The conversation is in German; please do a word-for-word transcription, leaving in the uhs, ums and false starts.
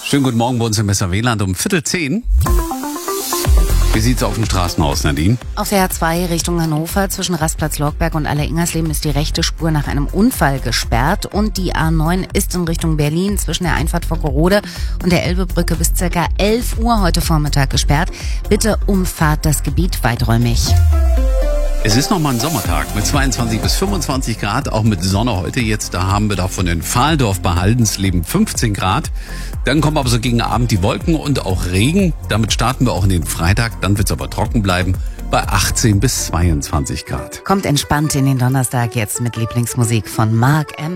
Schönen guten Morgen bei uns im Messer-Wieland um Viertel zehn. Wie sieht's auf den Straßen aus, Nadine? Auf der A zwei Richtung Hannover zwischen Rastplatz Lorkberg und Aller-Ingersleben ist die rechte Spur nach einem Unfall gesperrt und die A neun ist in Richtung Berlin zwischen der Einfahrt vor Korode und der Elbebrücke bis ca. elf Uhr heute Vormittag gesperrt. Bitte umfahrt das Gebiet weiträumig. Es ist nochmal ein Sommertag mit zweiundzwanzig bis fünfundzwanzig Grad, auch mit Sonne heute. Jetzt, da haben wir davon in Pfahldorf bei Haldensleben fünfzehn Grad. Dann kommen aber so gegen Abend die Wolken und auch Regen. Damit starten wir auch in den Freitag. Dann wird es aber trocken bleiben bei achtzehn bis zweiundzwanzig Grad. Kommt entspannt in den Donnerstag jetzt mit Lieblingsmusik von Mark M.